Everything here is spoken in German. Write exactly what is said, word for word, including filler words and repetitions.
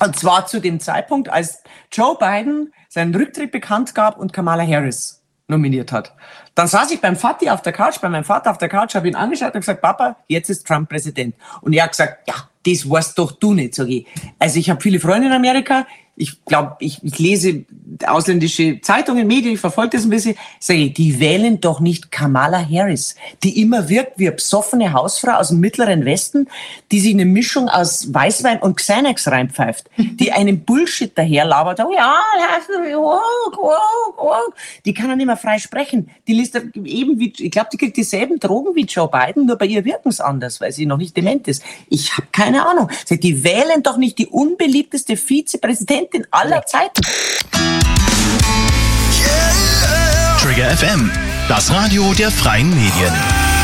Und zwar zu dem Zeitpunkt, als Joe Biden seinen Rücktritt bekannt gab und Kamala Harris nominiert hat. Dann saß ich beim Vati auf der Couch, bei meinem Vater auf der Couch, habe ihn angeschaut und gesagt, Papa, jetzt ist Trump Präsident. Und er hat gesagt, ja, das weißt doch du nicht, sag ich. Also ich habe viele Freunde in Amerika, ich glaube, ich, ich lese ausländische Zeitungen, Medien, ich verfolge das ein bisschen, sage ich, die wählen doch nicht Kamala Harris, die immer wirkt wie eine besoffene Hausfrau aus dem Mittleren Westen, die sich eine Mischung aus Weißwein und Xanax reinpfeift, die einen Bullshit daherlabert, oh ja, die kann ja nicht mehr frei sprechen, die liest eben wie, ich glaube, die kriegt dieselben Drogen wie Joe Biden, nur bei ihr wirken es anders, weil sie noch nicht dement ist. Ich habe keine Ahnung. Die wählen doch nicht die unbeliebteste Vizepräsidentin aller Zeiten. Trigger F M, das Radio der freien Medien.